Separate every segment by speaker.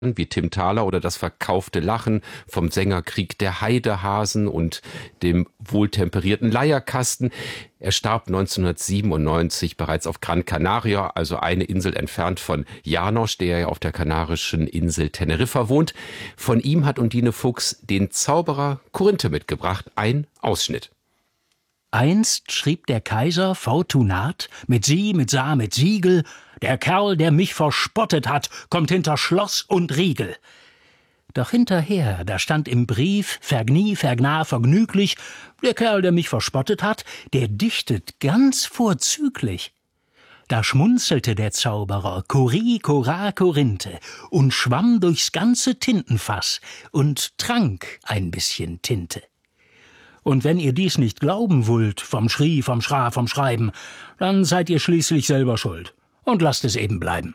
Speaker 1: wie Tim Thaler oder das verkaufte Lachen vom Sänger Krieg der Heidehasen und dem wohltemperierten Leierkasten. Er starb 1997 bereits auf Gran Canaria, also eine Insel entfernt von János, der ja auf der kanarischen Insel Teneriffa wohnt. Von ihm hat Undine Fuchs den Zauberer Korinthe mitgebracht. Ein Ausschnitt.
Speaker 2: Einst schrieb der Kaiser Fortunat mit Sie, mit Sa, mit Siegel: Der Kerl, der mich verspottet hat, kommt hinter Schloss und Riegel. Doch hinterher, da stand im Brief, vergnie, vergna, vergnüglich: Der Kerl, der mich verspottet hat, der dichtet ganz vorzüglich. Da schmunzelte der Zauberer, Cori, Cora, Korinthe, und schwamm durchs ganze Tintenfass und trank ein bisschen Tinte. Und wenn ihr dies nicht glauben wollt, vom Schrie, vom Schra, vom Schreiben, dann seid ihr schließlich selber schuld. Und lasst es eben bleiben.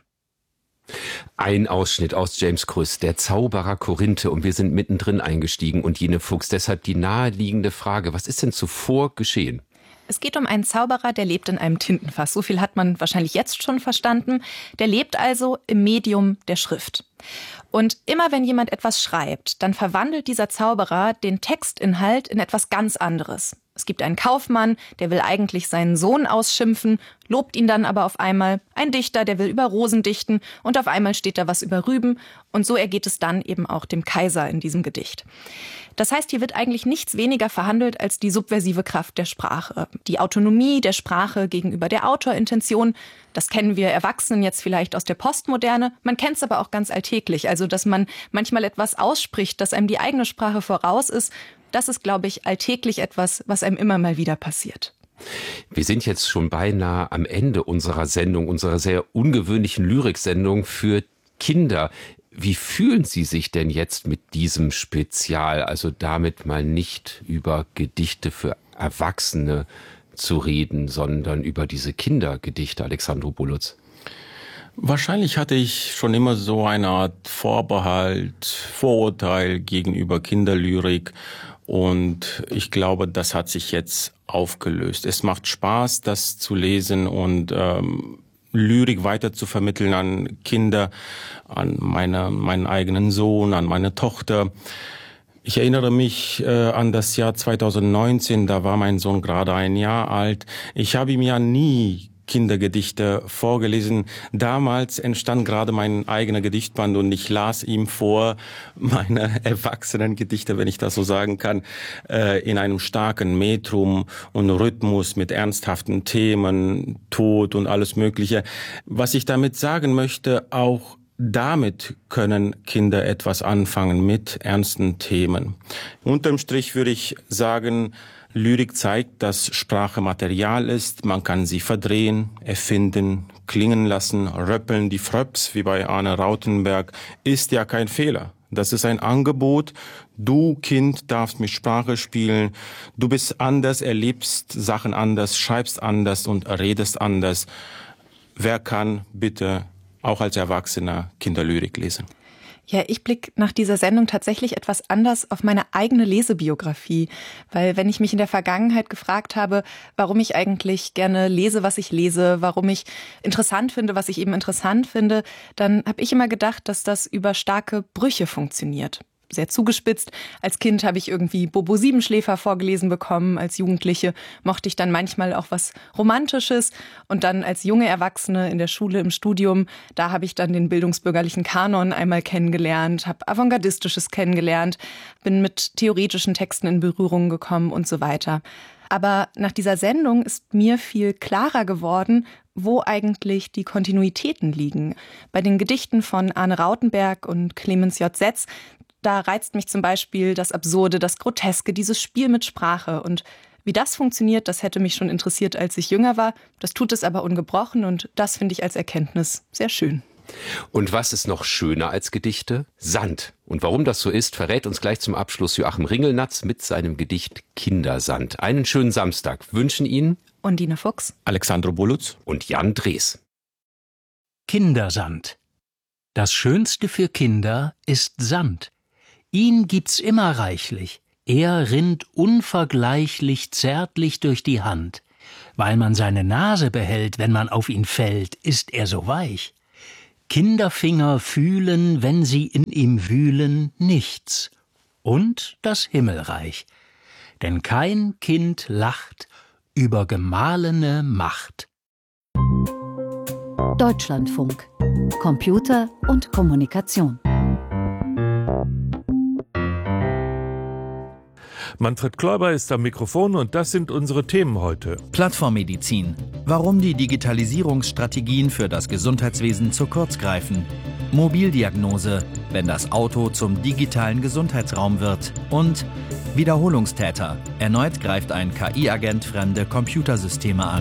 Speaker 1: Ein Ausschnitt aus James Krüss, der Zauberer Korinthe, und wir sind mittendrin eingestiegen. Undine Fuchs, deshalb die naheliegende Frage: Was ist denn zuvor geschehen?
Speaker 3: Es geht um einen Zauberer, der lebt in einem Tintenfass. So viel hat man wahrscheinlich jetzt schon verstanden. Der lebt also im Medium der Schrift. Und immer wenn jemand etwas schreibt, dann verwandelt dieser Zauberer den Textinhalt in etwas ganz anderes. Es gibt einen Kaufmann, der will eigentlich seinen Sohn ausschimpfen, lobt ihn dann aber auf einmal. Ein Dichter, der will über Rosen dichten, und auf einmal steht da was über Rüben. Und so ergeht es dann eben auch dem Kaiser in diesem Gedicht. Das heißt, hier wird eigentlich nichts weniger verhandelt als die subversive Kraft der Sprache. Die Autonomie der Sprache gegenüber der Autorintention. Das kennen wir Erwachsenen jetzt vielleicht aus der Postmoderne. Man kennt es aber auch ganz alltäglich. Also, dass man manchmal etwas ausspricht, dass einem die eigene Sprache voraus ist. Das ist, glaube ich, alltäglich etwas, was einem immer mal wieder passiert.
Speaker 1: Wir sind jetzt schon beinahe am Ende unserer Sendung, unserer sehr ungewöhnlichen Lyriksendung für Kinder. Wie fühlen Sie sich denn jetzt mit diesem Spezial, also damit mal nicht über Gedichte für Erwachsene zu reden, sondern über diese Kindergedichte, Alexandro Bulutz?
Speaker 4: Wahrscheinlich hatte ich schon immer so eine Art Vorbehalt, Vorurteil gegenüber Kinderlyrik, und ich glaube, das hat sich jetzt aufgelöst. Es macht Spaß, das zu lesen und Lyrik weiter zu vermitteln an Kinder, an meinen eigenen Sohn, an meine Tochter. Ich erinnere mich an das Jahr 2019, da war mein Sohn gerade 1 Jahr alt. Ich habe ihm ja nie Kindergedichte vorgelesen. Damals entstand gerade mein eigener Gedichtband und ich las ihm vor meine Erwachsenengedichte, wenn ich das so sagen kann, in einem starken Metrum und Rhythmus mit ernsthaften Themen, Tod und alles Mögliche. Was ich damit sagen möchte, auch damit können Kinder etwas anfangen, mit ernsten Themen. Unterm Strich würde ich sagen, Lyrik zeigt, dass Sprache Material ist. Man kann sie verdrehen, erfinden, klingen lassen, röppeln. Die Fröps, wie bei Arne Rautenberg, ist ja kein Fehler. Das ist ein Angebot. Du, Kind, darfst mit Sprache spielen. Du bist anders, erlebst Sachen anders, schreibst anders und redest anders. Wer kann bitte auch als Erwachsener Kinderlyrik lesen?
Speaker 3: Ja, ich blicke nach dieser Sendung tatsächlich etwas anders auf meine eigene Lesebiografie. Weil wenn ich mich in der Vergangenheit gefragt habe, warum ich eigentlich gerne lese, was ich lese, warum ich interessant finde, was ich eben interessant finde, dann habe ich immer gedacht, dass das über starke Brüche funktioniert. Sehr zugespitzt. Als Kind habe ich irgendwie Bobo Siebenschläfer vorgelesen bekommen. Als Jugendliche mochte ich dann manchmal auch was Romantisches. Und dann als junge Erwachsene in der Schule, im Studium, da habe ich dann den bildungsbürgerlichen Kanon einmal kennengelernt, habe Avantgardistisches kennengelernt, bin mit theoretischen Texten in Berührung gekommen und so weiter. Aber nach dieser Sendung ist mir viel klarer geworden, wo eigentlich die Kontinuitäten liegen. Bei den Gedichten von Arne Rautenberg und Clemens J. Setz, da reizt mich zum Beispiel das Absurde, das Groteske, dieses Spiel mit Sprache. Und wie das funktioniert, das hätte mich schon interessiert, als ich jünger war. Das tut es aber ungebrochen, und das finde ich als Erkenntnis sehr schön.
Speaker 1: Und was ist noch schöner als Gedichte? Sand. Und warum das so ist, verrät uns gleich zum Abschluss Joachim Ringelnatz mit seinem Gedicht Kindersand. Einen schönen Samstag wünschen Ihnen
Speaker 3: Undine Fuchs,
Speaker 4: Alexandro Bulutz
Speaker 1: und Jan Drees.
Speaker 2: Kindersand. Das Schönste für Kinder ist Sand. Ihn gibt's immer reichlich. Er rinnt unvergleichlich zärtlich durch die Hand. Weil man seine Nase behält, wenn man auf ihn fällt, ist er so weich. Kinderfinger fühlen, wenn sie in ihm wühlen, nichts. Und das Himmelreich. Denn kein Kind lacht über gemahlene Macht.
Speaker 5: Deutschlandfunk. Computer und Kommunikation.
Speaker 6: Manfred Kläuber ist am Mikrofon und das sind unsere Themen heute.
Speaker 7: Plattformmedizin. Warum die Digitalisierungsstrategien für das Gesundheitswesen zu kurz greifen. Mobildiagnose, wenn das Auto zum digitalen Gesundheitsraum wird. Und Wiederholungstäter. Erneut greift ein KI-Agent fremde Computersysteme an.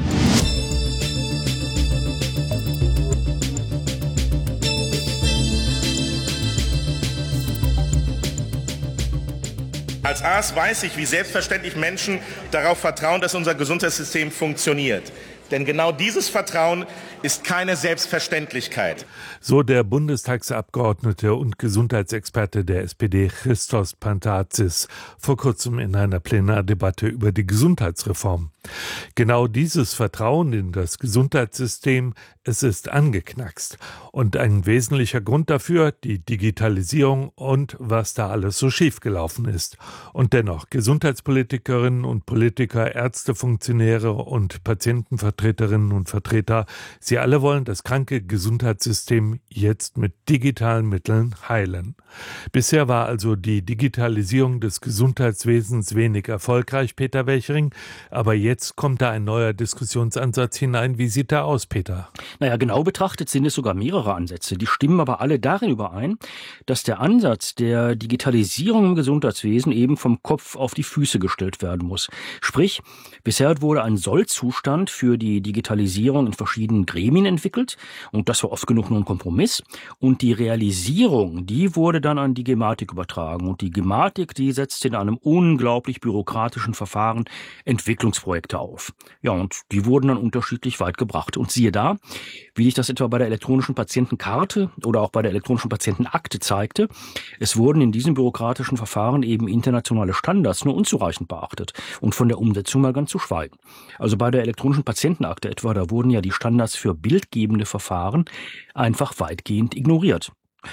Speaker 8: Als Arzt weiß ich, wie selbstverständlich Menschen darauf vertrauen, dass unser Gesundheitssystem funktioniert. Denn genau dieses Vertrauen ist keine Selbstverständlichkeit.
Speaker 6: So der Bundestagsabgeordnete und Gesundheitsexperte der SPD Christos Pantazis vor kurzem in einer Plenardebatte über die Gesundheitsreform. Genau dieses Vertrauen in das Gesundheitssystem, es ist angeknackst. Und ein wesentlicher Grund dafür, die Digitalisierung und was da alles so schiefgelaufen ist. Und dennoch, Gesundheitspolitikerinnen und Politiker, Ärzte, Funktionäre und Patientenvertreterinnen und Vertreter, sie alle wollen das kranke Gesundheitssystem jetzt mit digitalen Mitteln heilen. Bisher war also die Digitalisierung des Gesundheitswesens wenig erfolgreich, Peter Welchering, aber jetzt kommt da ein neuer Diskussionsansatz hinein. Wie sieht der aus, Peter?
Speaker 2: Naja, genau betrachtet sind es sogar mehrere Ansätze. Die stimmen aber alle darin überein, dass der Ansatz der Digitalisierung im Gesundheitswesen eben vom Kopf auf die Füße gestellt werden muss. Sprich, bisher wurde ein Sollzustand für die Digitalisierung in verschiedenen Gremien entwickelt und das war oft genug nur ein Kompromiss. Und die Realisierung, die wurde dann an die Gematik übertragen. Und die Gematik, die setzt in einem unglaublich bürokratischen Verfahren Entwicklungsprojekte auf. Ja, und die wurden dann unterschiedlich weit gebracht. Und siehe da, wie sich das etwa bei der elektronischen Patientenkarte oder auch bei der elektronischen Patientenakte zeigte, es wurden in diesen bürokratischen Verfahren eben internationale Standards nur unzureichend beachtet und von der Umsetzung mal ganz zu schweigen. Also bei der elektronischen Patientenakte etwa, da wurden ja die Standards für bildgebende Verfahren einfach weitgehend ignoriert.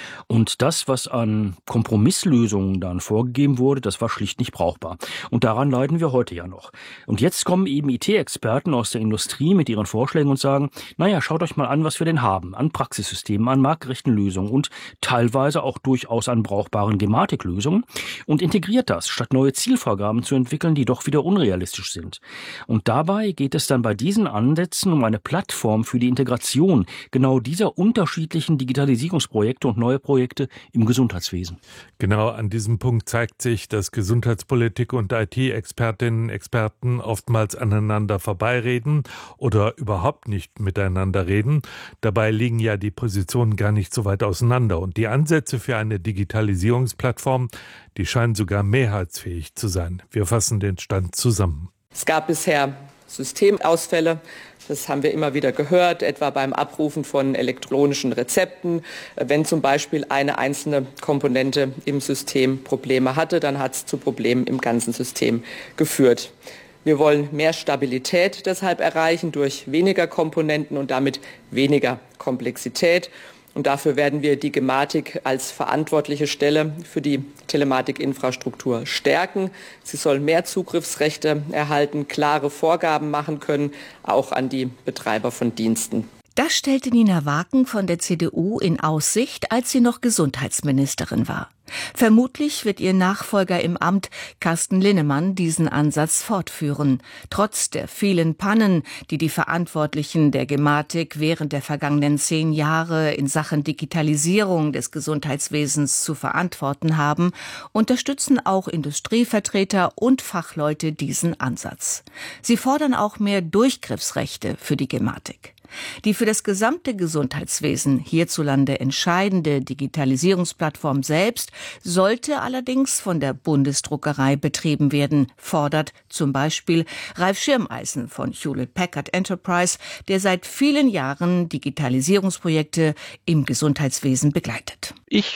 Speaker 2: Und das, was an Kompromisslösungen dann vorgegeben wurde, das war schlicht nicht brauchbar. Und daran leiden wir heute ja noch. Und jetzt kommen eben IT-Experten aus der Industrie mit ihren Vorschlägen und sagen, naja, schaut euch mal an, was wir denn haben. An Praxissystemen, an marktgerechten Lösungen und teilweise auch durchaus an brauchbaren Gematiklösungen und integriert das, statt neue Zielvorgaben zu entwickeln, die doch wieder unrealistisch sind. Und dabei geht es dann bei diesen Ansätzen um eine Plattform für die Integration genau dieser unterschiedlichen Digitalisierungsprojekte und neue Projekte im Gesundheitswesen.
Speaker 6: Genau an diesem Punkt zeigt sich, dass Gesundheitspolitik und IT-Expertinnen und Experten oftmals aneinander vorbeireden oder überhaupt nicht miteinander reden. Dabei liegen ja die Positionen gar nicht so weit auseinander. Und die Ansätze für eine Digitalisierungsplattform, die scheinen sogar mehrheitsfähig zu sein. Wir fassen den Stand zusammen.
Speaker 9: Es gab bisher Systemausfälle. Das haben wir immer wieder gehört, etwa beim Abrufen von elektronischen Rezepten. Wenn zum Beispiel eine einzelne Komponente im System Probleme hatte, dann hat es zu Problemen im ganzen System geführt. Wir wollen mehr Stabilität deshalb erreichen durch weniger Komponenten und damit weniger Komplexität. Und dafür werden wir die Gematik als verantwortliche Stelle für die Telematikinfrastruktur stärken. Sie soll mehr Zugriffsrechte erhalten, klare Vorgaben machen können, auch an die Betreiber von Diensten.
Speaker 5: Das stellte Nina Waken von der CDU in Aussicht, als sie noch Gesundheitsministerin war. Vermutlich wird ihr Nachfolger im Amt, Carsten Linnemann, diesen Ansatz fortführen. Trotz der vielen Pannen, die die Verantwortlichen der Gematik während der vergangenen 10 Jahre in Sachen Digitalisierung des Gesundheitswesens zu verantworten haben, unterstützen auch Industrievertreter und Fachleute diesen Ansatz. Sie fordern auch mehr Durchgriffsrechte für die Gematik. Die für das gesamte Gesundheitswesen hierzulande entscheidende Digitalisierungsplattform selbst sollte allerdings von der Bundesdruckerei betrieben werden, fordert zum Beispiel Ralf Schirmeisen von Hewlett-Packard Enterprise, der seit vielen Jahren Digitalisierungsprojekte im Gesundheitswesen begleitet.
Speaker 10: Ich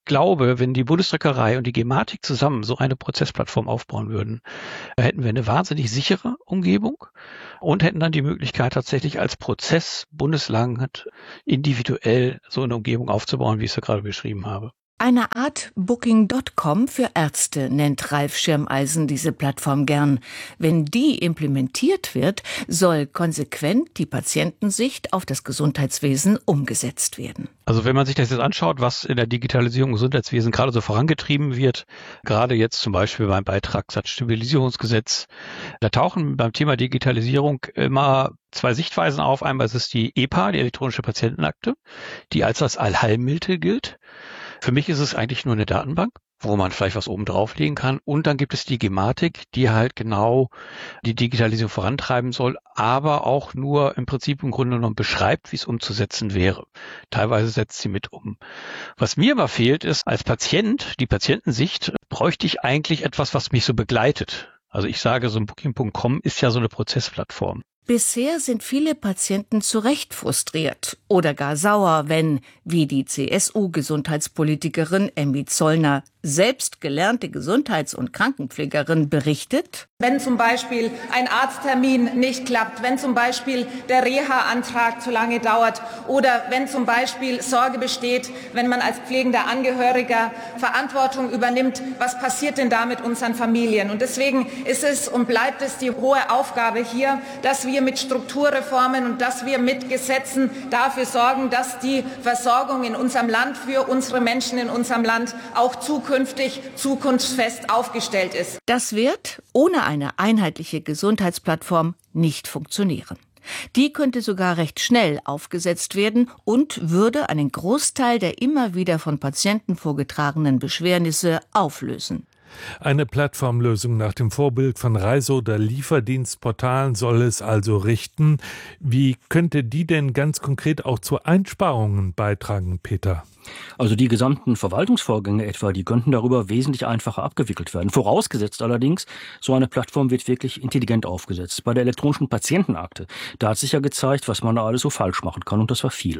Speaker 10: glaube, wenn die Bundesdruckerei und die Gematik zusammen so eine Prozessplattform aufbauen würden, hätten wir eine wahnsinnig sichere Umgebung und hätten dann die Möglichkeit, tatsächlich als Prozess bundeslang individuell so eine Umgebung aufzubauen, wie ich es ja gerade beschrieben habe.
Speaker 5: Eine Art Booking.com für Ärzte nennt Ralf Schirmeisen diese Plattform gern. Wenn die implementiert wird, soll konsequent die Patientensicht auf das Gesundheitswesen umgesetzt werden.
Speaker 10: Also wenn man sich das jetzt anschaut, was in der Digitalisierung im Gesundheitswesen gerade so vorangetrieben wird, gerade jetzt zum Beispiel beim Beitragssatzstabilisierungsgesetz, da tauchen beim Thema Digitalisierung immer zwei Sichtweisen auf. Einmal ist es die EPA, die elektronische Patientenakte, die als das Allheilmittel gilt. Für mich ist es eigentlich nur eine Datenbank, wo man vielleicht was oben drauflegen kann. Und dann gibt es die Gematik, die halt genau die Digitalisierung vorantreiben soll, aber auch nur im Prinzip im Grunde genommen beschreibt, wie es umzusetzen wäre. Teilweise setzt sie mit um. Was mir aber fehlt, ist, als Patient, die Patientensicht, bräuchte ich eigentlich etwas, was mich so begleitet. Also ich sage, so ein Booking.com ist ja so eine Prozessplattform.
Speaker 5: Bisher sind viele Patienten zu Recht frustriert oder gar sauer, wenn, wie die CSU-Gesundheitspolitikerin Emmy Zollner, selbst gelernte Gesundheits- und Krankenpflegerin, berichtet:
Speaker 11: Wenn zum Beispiel ein Arzttermin nicht klappt, wenn zum Beispiel der Reha-Antrag zu lange dauert oder wenn zum Beispiel Sorge besteht, wenn man als pflegender Angehöriger Verantwortung übernimmt, was passiert denn da mit unseren Familien? Und deswegen ist es und bleibt es die hohe Aufgabe hier, dass wir mit Strukturreformen und dass wir mit Gesetzen dafür sorgen, dass die Versorgung in unserem Land für unsere Menschen in unserem Land auch zukunftsfest aufgestellt ist.
Speaker 5: Das wird ohne eine einheitliche Gesundheitsplattform nicht funktionieren. Die könnte sogar recht schnell aufgesetzt werden und würde einen Großteil der immer wieder von Patienten vorgetragenen Beschwernisse auflösen.
Speaker 6: Eine Plattformlösung nach dem Vorbild von Reise- oder Lieferdienstportalen soll es also richten. Wie könnte die denn ganz konkret auch zu Einsparungen beitragen, Peter?
Speaker 2: Also die gesamten Verwaltungsvorgänge etwa, die könnten darüber wesentlich einfacher abgewickelt werden. Vorausgesetzt allerdings, so eine Plattform wird wirklich intelligent aufgesetzt. Bei der elektronischen Patientenakte, da hat sich ja gezeigt, was man da alles so falsch machen kann, und das war viel.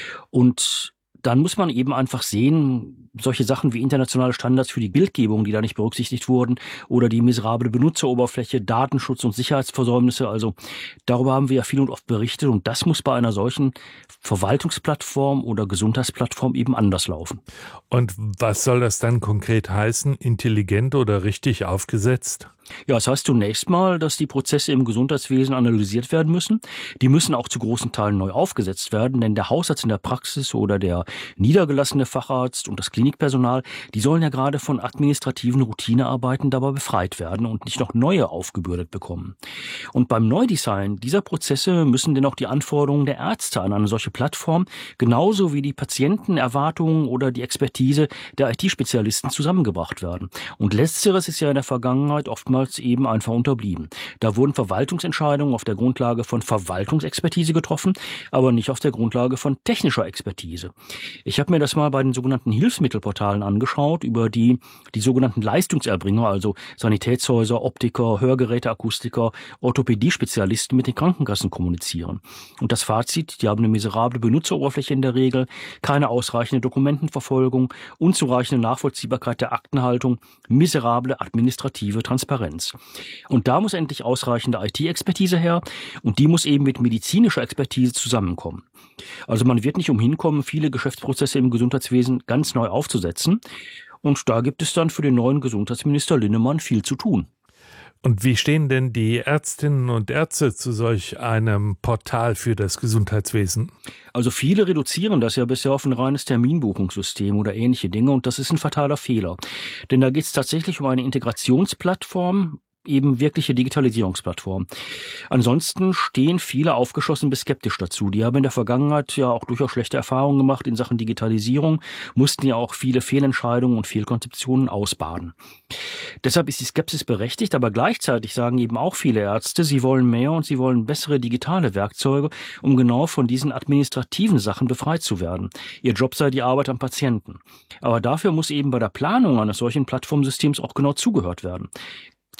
Speaker 2: Und dann muss man eben einfach sehen, solche Sachen wie internationale Standards für die Bildgebung, die da nicht berücksichtigt wurden, oder die miserable Benutzeroberfläche, Datenschutz und Sicherheitsversäumnisse. Also darüber haben wir ja viel und oft berichtet, und das muss bei einer solchen Verwaltungsplattform oder Gesundheitsplattform eben anders laufen.
Speaker 6: Und was soll das dann konkret heißen? Intelligent oder richtig aufgesetzt?
Speaker 2: Ja, das heißt zunächst mal, dass die Prozesse im Gesundheitswesen analysiert werden müssen. Die müssen auch zu großen Teilen neu aufgesetzt werden, denn der Hausarzt in der Praxis oder der niedergelassene Facharzt und das Klinikpersonal, die sollen ja gerade von administrativen Routinearbeiten dabei befreit werden und nicht noch neue aufgebürdet bekommen. Und beim Neudesign dieser Prozesse müssen denn auch die Anforderungen der Ärzte an eine solche Plattform genauso wie die Patientenerwartungen oder die Expertise der IT-Spezialisten zusammengebracht werden. Und letzteres ist ja in der Vergangenheit oftmals eben einfach unterblieben. Da wurden Verwaltungsentscheidungen auf der Grundlage von Verwaltungsexpertise getroffen, aber nicht auf der Grundlage von technischer Expertise. Ich habe mir das mal bei den sogenannten Hilfsmittelportalen angeschaut, über die sogenannten Leistungserbringer, also Sanitätshäuser, Optiker, Hörgeräteakustiker, Orthopädie-Spezialisten mit den Krankenkassen kommunizieren. Und das Fazit: Die haben eine miserable Benutzeroberfläche in der Regel, keine ausreichende Dokumentenverfolgung, unzureichende Nachvollziehbarkeit der Aktenhaltung, miserable administrative Transparenz. Und da muss endlich ausreichende IT-Expertise her, und die muss eben mit medizinischer Expertise zusammenkommen. Also man wird nicht umhin kommen, viele Geschäftsprozesse im Gesundheitswesen ganz neu aufzusetzen. Und da gibt es dann für den neuen Gesundheitsminister Linnemann viel zu tun.
Speaker 6: Und wie stehen denn die Ärztinnen und Ärzte zu solch einem Portal für das Gesundheitswesen?
Speaker 2: Also viele reduzieren das ja bisher auf ein reines Terminbuchungssystem oder ähnliche Dinge, und das ist ein fataler Fehler. Denn da geht es tatsächlich um eine Integrationsplattform, eben wirkliche Digitalisierungsplattform. Ansonsten stehen viele aufgeschlossen bis skeptisch dazu. Die haben in der Vergangenheit ja auch durchaus schlechte Erfahrungen gemacht in Sachen Digitalisierung, mussten ja auch viele Fehlentscheidungen und Fehlkonzeptionen ausbaden. Deshalb ist die Skepsis berechtigt, aber gleichzeitig sagen eben auch viele Ärzte, sie wollen mehr und sie wollen bessere digitale Werkzeuge, um genau von diesen administrativen Sachen befreit zu werden. Ihr Job sei die Arbeit am Patienten. Aber dafür muss eben bei der Planung eines solchen Plattformsystems auch genau zugehört werden.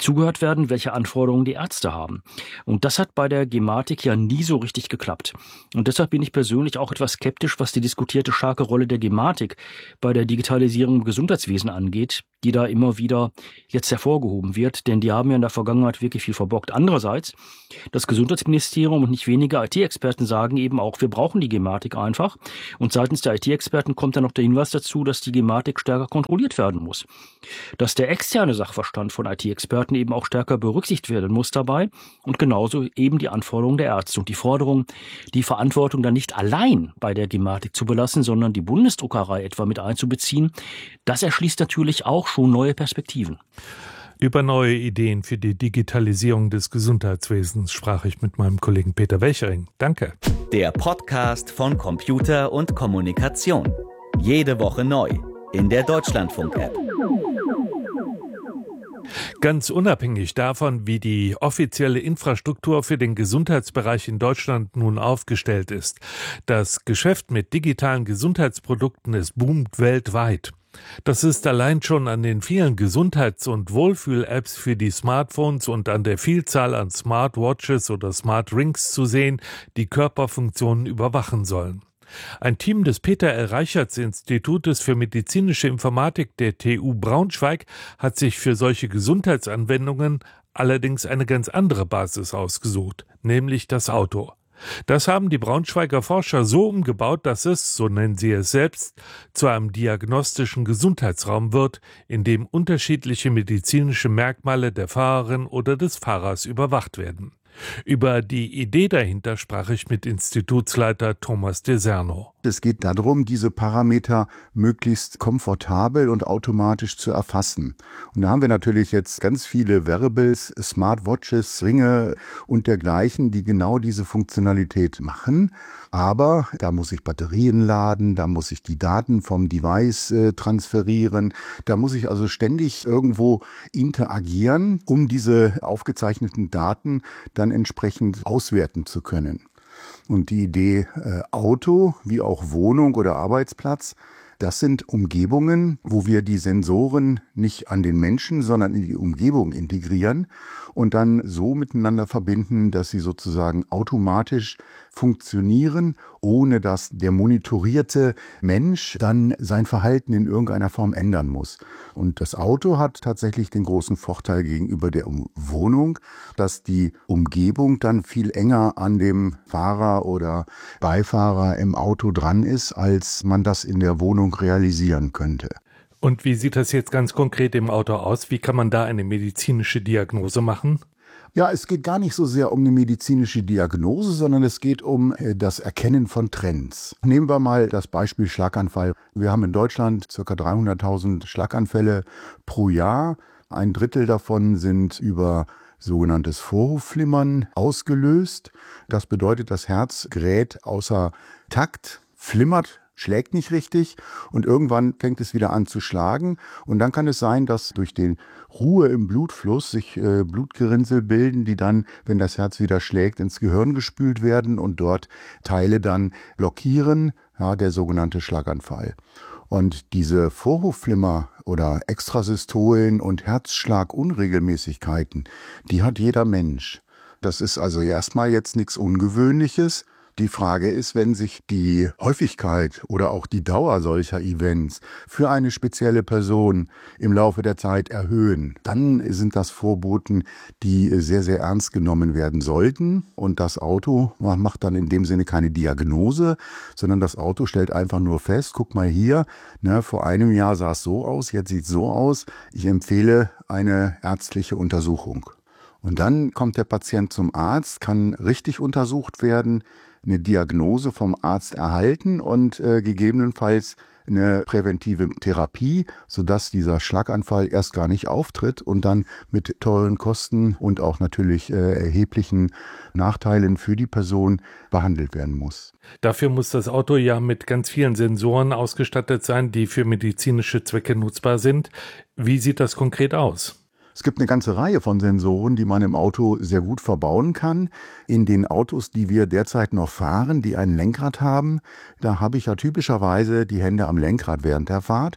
Speaker 2: zugehört werden, welche Anforderungen die Ärzte haben. Und das hat bei der Gematik ja nie so richtig geklappt. Und deshalb bin ich persönlich auch etwas skeptisch, was die diskutierte starke Rolle der Gematik bei der Digitalisierung im Gesundheitswesen angeht, die da immer wieder jetzt hervorgehoben wird, denn die haben ja in der Vergangenheit wirklich viel verbockt. Andererseits, das Gesundheitsministerium und nicht wenige IT-Experten sagen eben auch, wir brauchen die Gematik einfach. Und seitens der IT-Experten kommt dann noch der Hinweis dazu, dass die Gematik stärker kontrolliert werden muss. Dass der externe Sachverstand von IT-Experten eben auch stärker berücksichtigt werden muss dabei und genauso eben die Anforderungen der Ärzte und die Forderung, die Verantwortung dann nicht allein bei der Gematik zu belassen, sondern die Bundesdruckerei etwa mit einzubeziehen, das erschließt natürlich auch schon neue Perspektiven.
Speaker 6: Über neue Ideen für die Digitalisierung des Gesundheitswesens sprach ich mit meinem Kollegen Peter Welchering. Danke.
Speaker 7: Der Podcast von Computer und Kommunikation. Jede Woche neu in der Deutschlandfunk-App.
Speaker 6: Ganz unabhängig davon, wie die offizielle Infrastruktur für den Gesundheitsbereich in Deutschland nun aufgestellt ist, das Geschäft mit digitalen Gesundheitsprodukten, es boomt weltweit. Das ist allein schon an den vielen Gesundheits- und Wohlfühl-Apps für die Smartphones und an der Vielzahl an Smartwatches oder Smart Rings zu sehen, die Körperfunktionen überwachen sollen. Ein Team des Peter-L-Reichertz-Institutes für medizinische Informatik der TU Braunschweig hat sich für solche Gesundheitsanwendungen allerdings eine ganz andere Basis ausgesucht, nämlich das Auto. Das haben die Braunschweiger Forscher so umgebaut, dass es, so nennen sie es selbst, zu einem diagnostischen Gesundheitsraum wird, in dem unterschiedliche medizinische Merkmale der Fahrerin oder des Fahrers überwacht werden. Über die Idee dahinter sprach ich mit Institutsleiter Thomas Deserno.
Speaker 12: Es geht darum, diese Parameter möglichst komfortabel und automatisch zu erfassen. Und da haben wir natürlich jetzt ganz viele Wearables, Smartwatches, Ringe und dergleichen, die genau diese Funktionalität machen. Aber da muss ich Batterien laden, da muss ich die Daten vom Device transferieren, da muss ich also ständig irgendwo interagieren, um diese aufgezeichneten Daten dann entsprechend auswerten zu können. Und die Idee Auto, wie auch Wohnung oder Arbeitsplatz, das sind Umgebungen, wo wir die Sensoren nicht an den Menschen, sondern in die Umgebung integrieren und dann so miteinander verbinden, dass sie sozusagen automatisch funktionieren, ohne dass der monitorierte Mensch dann sein Verhalten in irgendeiner Form ändern muss. Und das Auto hat tatsächlich den großen Vorteil gegenüber der Wohnung, dass die Umgebung dann viel enger an dem Fahrer oder Beifahrer im Auto dran ist, als man das in der Wohnung realisieren könnte.
Speaker 6: Und wie sieht das jetzt ganz konkret im Auto aus? Wie kann man da eine medizinische Diagnose machen?
Speaker 12: Ja, es geht gar nicht so sehr um eine medizinische Diagnose, sondern es geht um das Erkennen von Trends. Nehmen wir mal das Beispiel Schlaganfall. Wir haben in Deutschland ca. 300.000 Schlaganfälle pro Jahr. 1/3 davon sind über sogenanntes Vorhofflimmern ausgelöst. Das bedeutet, das Herz gerät außer Takt, flimmert, schlägt nicht richtig und irgendwann fängt es wieder an zu schlagen. Und dann kann es sein, dass durch die Ruhe im Blutfluss sich Blutgerinnsel bilden, die dann, wenn das Herz wieder schlägt, ins Gehirn gespült werden und dort Teile dann blockieren, ja, der sogenannte Schlaganfall. Und diese Vorhofflimmer oder Extrasystolen und Herzschlagunregelmäßigkeiten, die hat jeder Mensch. Das ist also erstmal jetzt nichts Ungewöhnliches. Die Frage ist, wenn sich die Häufigkeit oder auch die Dauer solcher Events für eine spezielle Person im Laufe der Zeit erhöhen, dann sind das Vorboten, die sehr, sehr ernst genommen werden sollten. Und das Auto macht dann in dem Sinne keine Diagnose, sondern das Auto stellt einfach nur fest, guck mal hier, ne, vor einem Jahr sah es so aus, jetzt sieht es so aus. Ich empfehle eine ärztliche Untersuchung. Und dann kommt der Patient zum Arzt, kann richtig untersucht werden, eine Diagnose vom Arzt erhalten und gegebenenfalls eine präventive Therapie, sodass dieser Schlaganfall erst gar nicht auftritt und dann mit teuren Kosten und auch natürlich erheblichen Nachteilen für die Person behandelt werden muss.
Speaker 6: Dafür muss das Auto ja mit ganz vielen Sensoren ausgestattet sein, die für medizinische Zwecke nutzbar sind. Wie sieht das konkret aus?
Speaker 12: Es gibt eine ganze Reihe von Sensoren, die man im Auto sehr gut verbauen kann. In den Autos, die wir derzeit noch fahren, die ein Lenkrad haben, da habe ich ja typischerweise die Hände am Lenkrad während der Fahrt.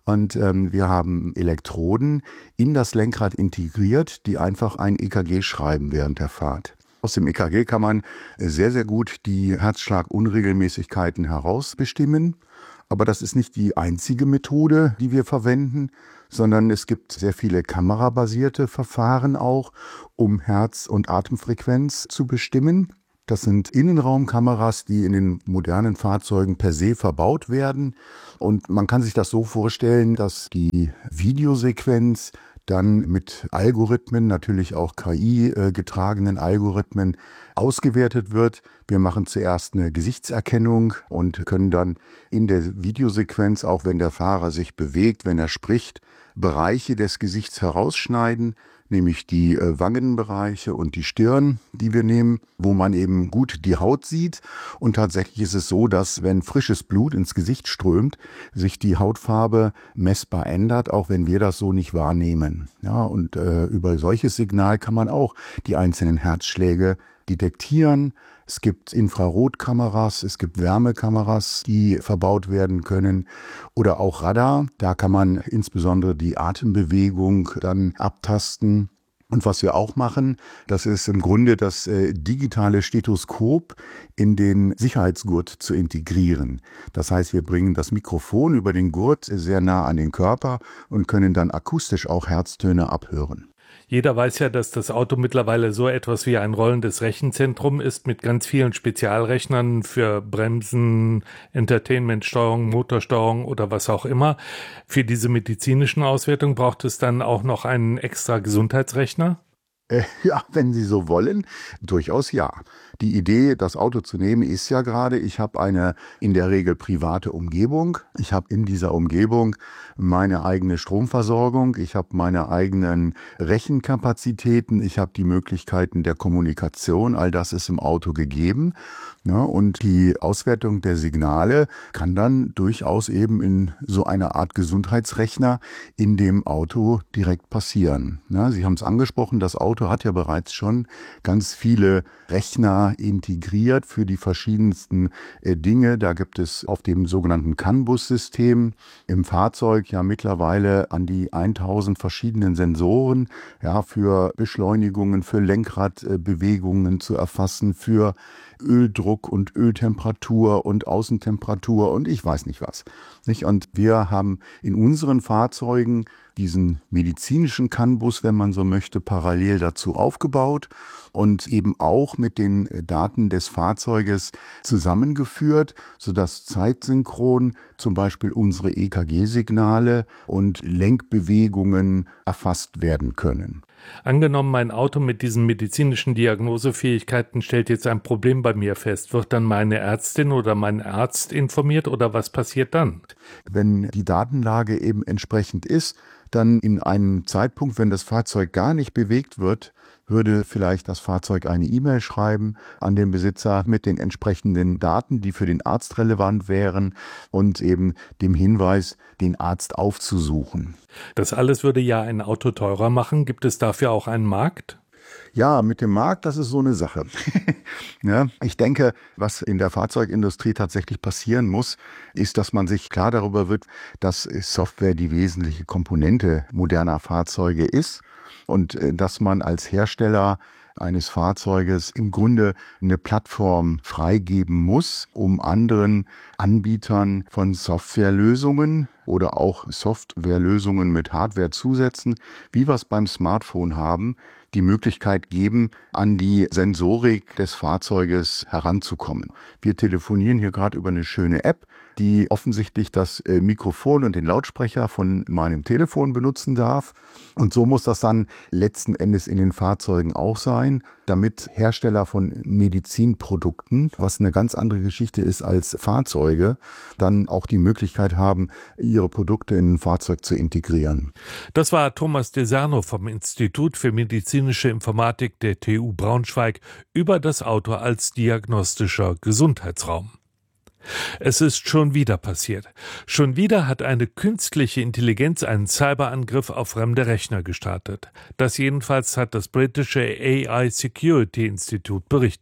Speaker 12: Und wir haben Elektroden in das Lenkrad integriert, die einfach ein EKG schreiben während der Fahrt. Aus dem EKG kann man sehr, sehr gut die Herzschlagunregelmäßigkeiten herausbestimmen. Aber das ist nicht die einzige Methode, die wir verwenden, sondern es gibt sehr viele kamerabasierte Verfahren auch, um Herz- und Atemfrequenz zu bestimmen. Das sind Innenraumkameras, die in den modernen Fahrzeugen per se verbaut werden. Und man kann sich das so vorstellen, dass die Videosequenz dann mit Algorithmen, natürlich auch KI-getragenen Algorithmen, ausgewertet wird. Wir machen zuerst eine Gesichtserkennung und können dann in der Videosequenz, auch wenn der Fahrer sich bewegt, wenn er spricht, Bereiche des Gesichts herausschneiden, nämlich die Wangenbereiche und die Stirn, die wir nehmen, wo man eben gut die Haut sieht. Und tatsächlich ist es so, dass wenn frisches Blut ins Gesicht strömt, sich die Hautfarbe messbar ändert, auch wenn wir das so nicht wahrnehmen. Ja, und über solches Signal kann man auch die einzelnen Herzschläge detektieren. Es gibt Infrarotkameras, es gibt Wärmekameras, die verbaut werden können oder auch Radar. Da kann man insbesondere die Atembewegung dann abtasten. Und was wir auch machen, das ist im Grunde das digitale Stethoskop in den Sicherheitsgurt zu integrieren. Das heißt, wir bringen das Mikrofon über den Gurt sehr nah an den Körper und können dann akustisch auch Herztöne abhören.
Speaker 6: Jeder weiß ja, dass das Auto mittlerweile so etwas wie ein rollendes Rechenzentrum ist mit ganz vielen Spezialrechnern für Bremsen, Entertainmentsteuerung, Motorsteuerung oder was auch immer. Für diese medizinischen Auswertungen braucht es dann auch noch einen extra Gesundheitsrechner?
Speaker 12: Ja, wenn Sie so wollen, durchaus ja. Die Idee, das Auto zu nehmen, ist ja gerade, ich habe eine in der Regel private Umgebung. Ich habe in dieser Umgebung meine eigene Stromversorgung. Ich habe meine eigenen Rechenkapazitäten. Ich habe die Möglichkeiten der Kommunikation. All das ist im Auto gegeben. Ja, und die Auswertung der Signale kann dann durchaus eben in so einer Art Gesundheitsrechner in dem Auto direkt passieren. Ja, Sie haben es angesprochen, das Auto hat ja bereits schon ganz viele Rechner integriert für die verschiedensten Dinge. Da gibt es auf dem sogenannten CAN-Bus-System im Fahrzeug ja mittlerweile an die 1000 verschiedenen Sensoren, ja, für Beschleunigungen, für Lenkradbewegungen zu erfassen, für Öldruck und Öltemperatur und Außentemperatur und ich weiß nicht was. Und wir haben in unseren Fahrzeugen diesen medizinischen CAN-Bus, wenn man so möchte, parallel dazu aufgebaut und eben auch mit den Daten des Fahrzeuges zusammengeführt, sodass zeitsynchron zum Beispiel unsere EKG-Signale und Lenkbewegungen erfasst werden können.
Speaker 6: Angenommen, mein Auto mit diesen medizinischen Diagnosefähigkeiten stellt jetzt ein Problem bei mir fest. Wird dann meine Ärztin oder mein Arzt informiert oder was passiert dann?
Speaker 12: Wenn die Datenlage eben entsprechend ist, dann in einem Zeitpunkt, wenn das Fahrzeug gar nicht bewegt wird, würde vielleicht das Fahrzeug eine E-Mail schreiben an den Besitzer mit den entsprechenden Daten, die für den Arzt relevant wären und eben dem Hinweis, den Arzt aufzusuchen.
Speaker 6: Das alles würde ja ein Auto teurer machen. Gibt es dafür auch einen Markt?
Speaker 12: Ja, mit dem Markt, das ist so eine Sache. Ja, ich denke, was in der Fahrzeugindustrie tatsächlich passieren muss, ist, dass man sich klar darüber wird, dass Software die wesentliche Komponente moderner Fahrzeuge ist und dass man als Hersteller eines Fahrzeuges im Grunde eine Plattform freigeben muss, um anderen Anbietern von Softwarelösungen oder auch Softwarelösungen mit Hardwarezusätzen, wie wir es beim Smartphone haben, die Möglichkeit geben, an die Sensorik des Fahrzeuges heranzukommen. Wir telefonieren hier gerade über eine schöne App, die offensichtlich das Mikrofon und den Lautsprecher von meinem Telefon benutzen darf. Und so muss das dann letzten Endes in den Fahrzeugen auch sein, damit Hersteller von Medizinprodukten, was eine ganz andere Geschichte ist als Fahrzeuge, dann auch die Möglichkeit haben, ihre Produkte in ein Fahrzeug zu integrieren.
Speaker 6: Das war Thomas Deserno vom Institut für medizinische Informatik der TU Braunschweig über das Auto als diagnostischer Gesundheitsraum. Es ist schon wieder passiert. Schon wieder hat eine künstliche Intelligenz einen Cyberangriff auf fremde Rechner gestartet. Das jedenfalls hat das britische AI Security Institute berichtet.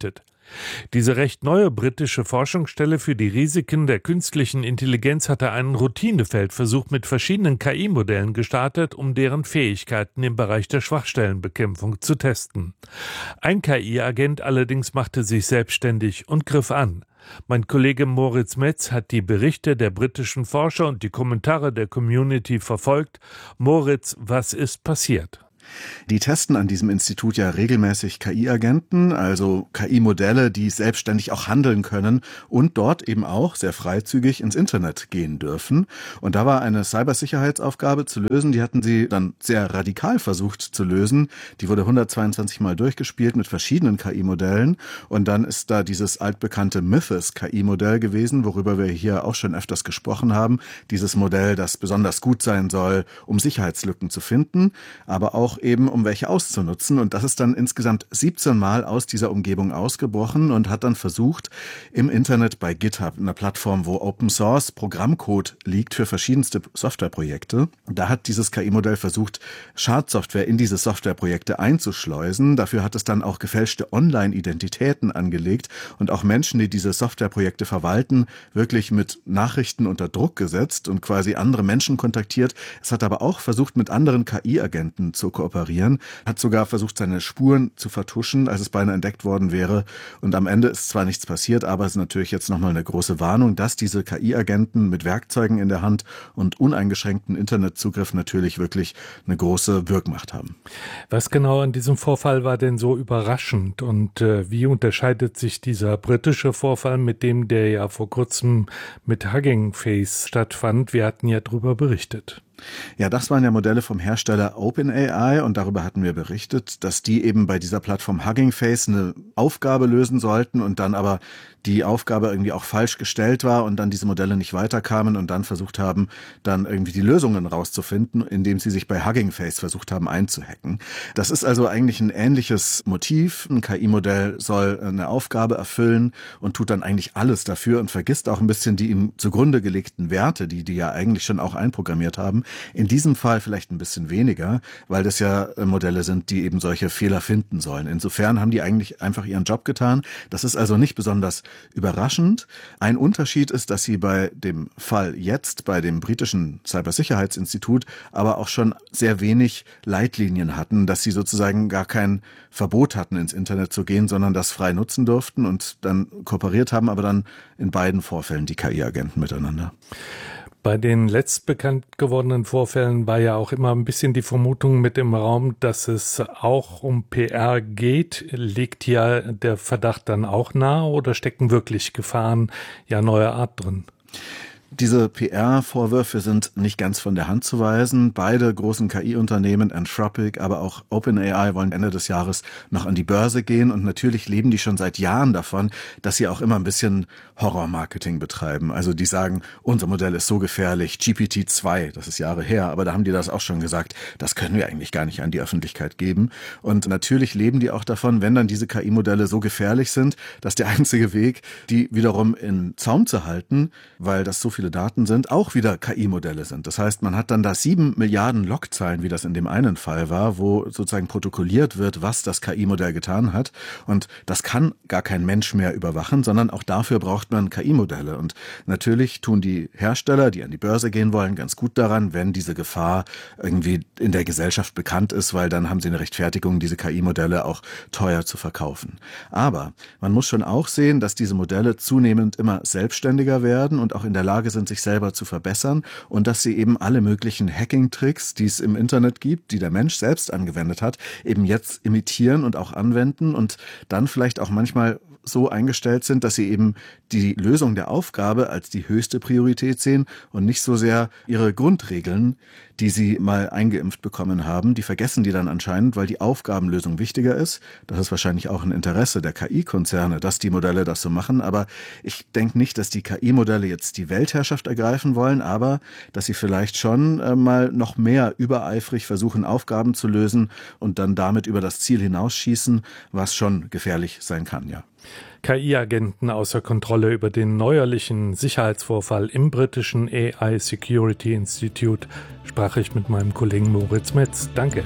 Speaker 6: Diese recht neue britische Forschungsstelle für die Risiken der künstlichen Intelligenz hatte einen Routinefeldversuch mit verschiedenen KI-Modellen gestartet, um deren Fähigkeiten im Bereich der Schwachstellenbekämpfung zu testen. Ein KI-Agent allerdings machte sich selbstständig und griff an. Mein Kollege Moritz Metz hat die Berichte der britischen Forscher und die Kommentare der Community verfolgt. Moritz, was ist passiert?
Speaker 13: Die testen an diesem Institut ja regelmäßig KI-Agenten, also KI-Modelle, die selbstständig auch handeln können und dort eben auch sehr freizügig ins Internet gehen dürfen. Und da war eine Cybersicherheitsaufgabe zu lösen, die hatten sie dann sehr radikal versucht zu lösen. Die wurde 122 Mal durchgespielt mit verschiedenen KI-Modellen und dann ist da dieses altbekannte Mythos-KI-Modell gewesen, worüber wir hier auch schon öfters gesprochen haben. Dieses Modell, das besonders gut sein soll, um Sicherheitslücken zu finden, aber auch eben, um welche auszunutzen. Und das ist dann insgesamt 17 Mal aus dieser Umgebung ausgebrochen und hat dann versucht, im Internet bei GitHub, einer Plattform, wo Open Source Programmcode liegt für verschiedenste Softwareprojekte. Da hat dieses KI-Modell versucht, Schadsoftware in diese Softwareprojekte einzuschleusen. Dafür hat es dann auch gefälschte Online-Identitäten angelegt und auch Menschen, die diese Softwareprojekte verwalten, wirklich mit Nachrichten unter Druck gesetzt und quasi andere Menschen kontaktiert. Es hat aber auch versucht, mit anderen KI-Agenten zu kooperieren, hat sogar versucht, seine Spuren zu vertuschen, als es beinahe entdeckt worden wäre. Und am Ende ist zwar nichts passiert, aber es ist natürlich jetzt nochmal eine große Warnung, dass diese KI-Agenten mit Werkzeugen in der Hand und uneingeschränkten Internetzugriff natürlich wirklich eine große Wirkmacht haben.
Speaker 6: Was genau an diesem Vorfall war denn so überraschend und wie unterscheidet sich dieser britische Vorfall mit dem, der ja vor kurzem mit Hugging Face stattfand? Wir hatten ja darüber berichtet.
Speaker 13: Ja, das waren ja Modelle vom Hersteller OpenAI und darüber hatten wir berichtet, dass die eben bei dieser Plattform Hugging Face eine Aufgabe lösen sollten und dann aber die Aufgabe irgendwie auch falsch gestellt war und dann diese Modelle nicht weiterkamen und dann versucht haben, dann irgendwie die Lösungen rauszufinden, indem sie sich bei Hugging Face versucht haben einzuhacken. Das ist also eigentlich ein ähnliches Motiv. Ein KI-Modell soll eine Aufgabe erfüllen und tut dann eigentlich alles dafür und vergisst auch ein bisschen die ihm zugrunde gelegten Werte, die ja eigentlich schon auch einprogrammiert haben. In diesem Fall vielleicht ein bisschen weniger, weil das ja Modelle sind, die eben solche Fehler finden sollen. Insofern haben die eigentlich einfach ihren Job getan. Das ist also nicht besonders überraschend. Ein Unterschied ist, dass sie bei dem Fall jetzt, bei dem britischen Cybersicherheitsinstitut, aber auch schon sehr wenig Leitlinien hatten, dass sie sozusagen gar kein Verbot hatten, ins Internet zu gehen, sondern das frei nutzen durften und dann kooperiert haben, aber dann in beiden Vorfällen die KI-Agenten miteinander.
Speaker 6: Bei den letzt bekannt gewordenen Vorfällen war ja auch immer ein bisschen die Vermutung mit im Raum, dass es auch um PR geht. Liegt hier der Verdacht dann auch nahe oder stecken wirklich Gefahren ja neuer Art drin?
Speaker 13: Diese PR-Vorwürfe sind nicht ganz von der Hand zu weisen. Beide großen KI-Unternehmen, Anthropic, aber auch OpenAI, wollen Ende des Jahres noch an die Börse gehen. Und natürlich leben die schon seit Jahren davon, dass sie auch immer ein bisschen Horror-Marketing betreiben. Also die sagen, unser Modell ist so gefährlich, GPT-2, das ist Jahre her, aber da haben die das auch schon gesagt, das können wir eigentlich gar nicht an die Öffentlichkeit geben. Und natürlich leben die auch davon, wenn dann diese KI-Modelle so gefährlich sind, dass der einzige Weg, die wiederum in Zaum zu halten, weil das so viele Daten sind, auch wieder KI-Modelle sind. Das heißt, man hat dann da 7 Milliarden Logzeilen, wie das in dem einen Fall war, wo sozusagen protokolliert wird, was das KI-Modell getan hat. Und das kann gar kein Mensch mehr überwachen, sondern auch dafür braucht man KI-Modelle. Und natürlich tun die Hersteller, die an die Börse gehen wollen, ganz gut daran, wenn diese Gefahr irgendwie in der Gesellschaft bekannt ist, weil dann haben sie eine Rechtfertigung, diese KI-Modelle auch teuer zu verkaufen. Aber man muss schon auch sehen, dass diese Modelle zunehmend immer selbstständiger werden und auch in der Lage sind, sich selber zu verbessern und dass sie eben alle möglichen Hacking-Tricks, die es im Internet gibt, die der Mensch selbst angewendet hat, eben jetzt imitieren und auch anwenden und dann vielleicht auch manchmal so eingestellt sind, dass sie eben die Lösung der Aufgabe als die höchste Priorität sehen und nicht so sehr ihre Grundregeln, die sie mal eingeimpft bekommen haben. Die vergessen die dann anscheinend, weil die Aufgabenlösung wichtiger ist. Das ist wahrscheinlich auch ein Interesse der KI-Konzerne, dass die Modelle das so machen. Aber ich denke nicht, dass die KI-Modelle jetzt die Weltherrschaft ergreifen wollen, aber dass sie vielleicht schon mal noch mehr übereifrig versuchen, Aufgaben zu lösen und dann damit über das Ziel hinausschießen, was schon gefährlich sein kann, ja.
Speaker 6: KI-Agenten außer Kontrolle über den neuerlichen Sicherheitsvorfall im britischen AI Security Institute sprach ich mit meinem Kollegen Moritz Metz. Danke.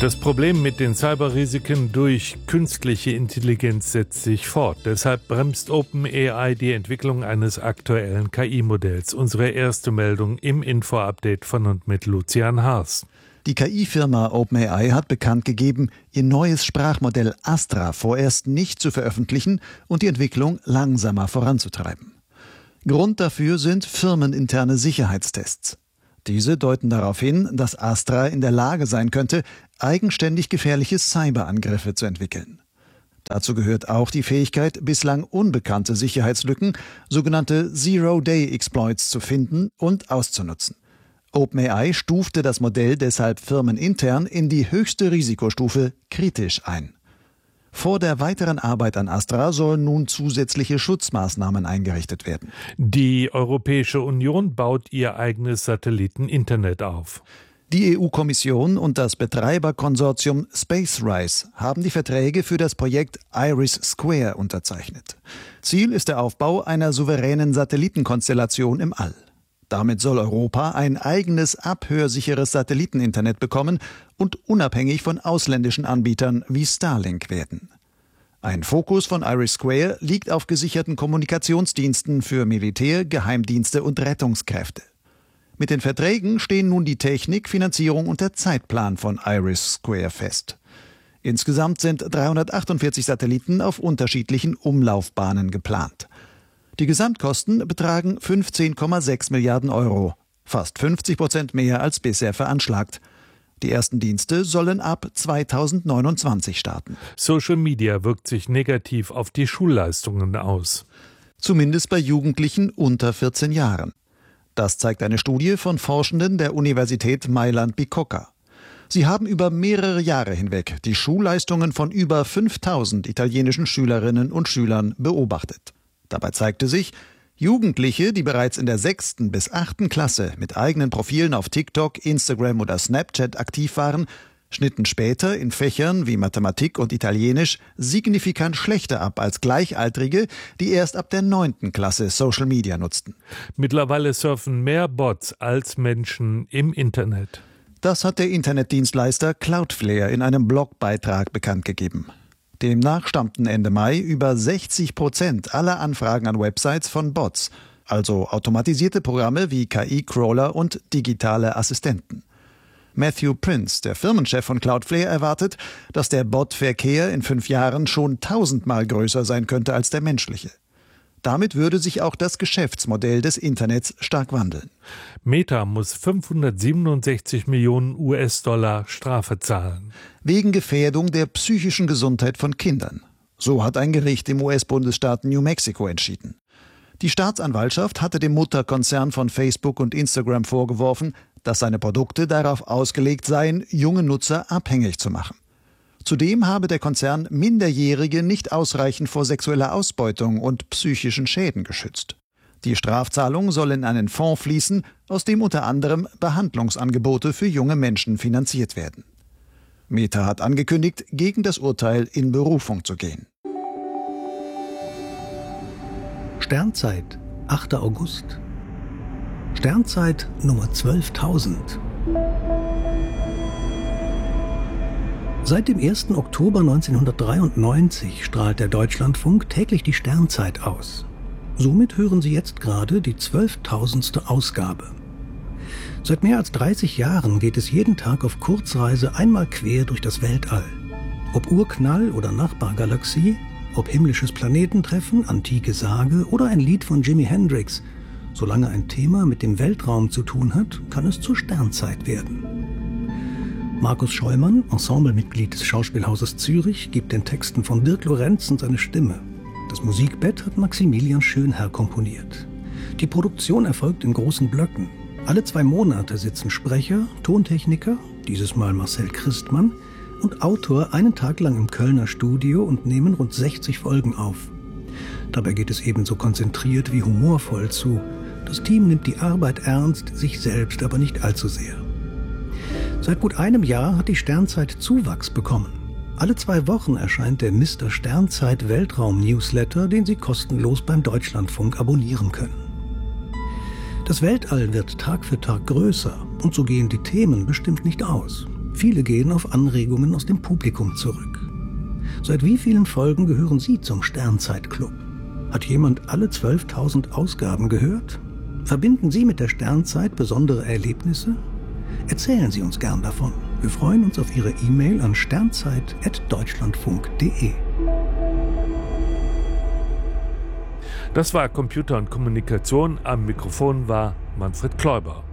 Speaker 6: Das Problem mit den Cyberrisiken durch künstliche Intelligenz setzt sich fort. Deshalb bremst OpenAI die Entwicklung eines aktuellen KI-Modells. Unsere erste Meldung im Info-Update von und mit Lucian Haas.
Speaker 14: Die KI-Firma OpenAI hat bekannt gegeben, ihr neues Sprachmodell Astra vorerst nicht zu veröffentlichen und die Entwicklung langsamer voranzutreiben. Grund dafür sind firmeninterne Sicherheitstests. Diese deuten darauf hin, dass Astra in der Lage sein könnte, eigenständig gefährliche Cyberangriffe zu entwickeln. Dazu gehört auch die Fähigkeit, bislang unbekannte Sicherheitslücken, sogenannte Zero-Day-Exploits, zu finden und auszunutzen. OpenAI stufte das Modell deshalb firmenintern in die höchste Risikostufe kritisch ein. Vor der weiteren Arbeit an Astra sollen nun zusätzliche Schutzmaßnahmen eingerichtet werden.
Speaker 6: Die Europäische Union baut ihr eigenes Satelliteninternet auf.
Speaker 14: Die EU-Kommission und das Betreiberkonsortium SpaceRISE haben die Verträge für das Projekt IRIS² unterzeichnet. Ziel ist der Aufbau einer souveränen Satellitenkonstellation im All. Damit soll Europa ein eigenes, abhörsicheres Satelliteninternet bekommen und unabhängig von ausländischen Anbietern wie Starlink werden. Ein Fokus von IRIS² liegt auf gesicherten Kommunikationsdiensten für Militär, Geheimdienste und Rettungskräfte. Mit den Verträgen stehen nun die Technik, Finanzierung und der Zeitplan von IRIS² fest. Insgesamt sind 348 Satelliten auf unterschiedlichen Umlaufbahnen geplant. Die Gesamtkosten betragen 15,6 Milliarden Euro, fast 50% mehr als bisher veranschlagt. Die ersten Dienste sollen ab 2029 starten.
Speaker 6: Social Media wirkt sich negativ auf die Schulleistungen aus.
Speaker 14: Zumindest bei Jugendlichen unter 14 Jahren. Das zeigt eine Studie von Forschenden der Universität Mailand-Bicocca. Sie haben über mehrere Jahre hinweg die Schulleistungen von über 5000 italienischen Schülerinnen und Schülern beobachtet. Dabei zeigte sich, Jugendliche, die bereits in der 6. bis 8. Klasse mit eigenen Profilen auf TikTok, Instagram oder Snapchat aktiv waren, schnitten später in Fächern wie Mathematik und Italienisch signifikant schlechter ab als Gleichaltrige, die erst ab der 9. Klasse Social Media nutzten.
Speaker 6: Mittlerweile surfen mehr Bots als Menschen im Internet.
Speaker 14: Das hat der Internetdienstleister Cloudflare in einem Blogbeitrag bekannt gegeben. Demnach stammten Ende Mai über 60% aller Anfragen an Websites von Bots, also automatisierte Programme wie KI-Crawler und digitale Assistenten. Matthew Prince, der Firmenchef von Cloudflare, erwartet, dass der Bot-Verkehr in 5 Jahren schon 1000-mal größer sein könnte als der menschliche. Damit würde sich auch das Geschäftsmodell des Internets stark wandeln.
Speaker 6: Meta muss 567 Millionen US-Dollar Strafe zahlen.
Speaker 14: Wegen Gefährdung der psychischen Gesundheit von Kindern. So hat ein Gericht im US-Bundesstaat New Mexico entschieden. Die Staatsanwaltschaft hatte dem Mutterkonzern von Facebook und Instagram vorgeworfen, dass seine Produkte darauf ausgelegt seien, junge Nutzer abhängig zu machen. Zudem habe der Konzern Minderjährige nicht ausreichend vor sexueller Ausbeutung und psychischen Schäden geschützt. Die Strafzahlung soll in einen Fonds fließen, aus dem unter anderem Behandlungsangebote für junge Menschen finanziert werden. Meta hat angekündigt, gegen das Urteil in Berufung zu gehen.
Speaker 2: Sternzeit, 8. August. Sternzeit Nummer 12.000. Seit dem 1. Oktober 1993 strahlt der Deutschlandfunk täglich die Sternzeit aus. Somit hören Sie jetzt gerade die 12.000. Ausgabe. Seit mehr als 30 Jahren geht es jeden Tag auf Kurzreise einmal quer durch das Weltall. Ob Urknall oder Nachbargalaxie, ob himmlisches Planetentreffen, antike Sage oder ein Lied von Jimi Hendrix, solange ein Thema mit dem Weltraum zu tun hat, kann es zur Sternzeit werden. Markus Scheumann, Ensemblemitglied des Schauspielhauses Zürich, gibt den Texten von Dirk Lorenzen seine Stimme. Das Musikbett hat Maximilian Schönherr komponiert. Die Produktion erfolgt in großen Blöcken. Alle 2 Monate sitzen Sprecher, Tontechniker, dieses Mal Marcel Christmann, und Autor einen Tag lang im Kölner Studio und nehmen rund 60 Folgen auf. Dabei geht es ebenso konzentriert wie humorvoll zu. Das Team nimmt die Arbeit ernst, sich selbst aber nicht allzu sehr. Seit gut einem Jahr hat die Sternzeit Zuwachs bekommen. Alle 2 Wochen erscheint der Mr. Sternzeit Weltraum-Newsletter, den Sie kostenlos beim Deutschlandfunk abonnieren können. Das Weltall wird Tag für Tag größer und so gehen die Themen bestimmt nicht aus.
Speaker 15: Viele gehen auf Anregungen aus dem Publikum zurück. Seit wie vielen Folgen gehören Sie zum Sternzeit-Club? Hat jemand alle 12.000 Ausgaben gehört? Verbinden Sie mit der Sternzeit besondere Erlebnisse? Erzählen Sie uns gern davon. Wir freuen uns auf Ihre E-Mail an sternzeit@deutschlandfunk.de.
Speaker 6: Das war Computer und Kommunikation. Am Mikrofon war Manfred Kläuber.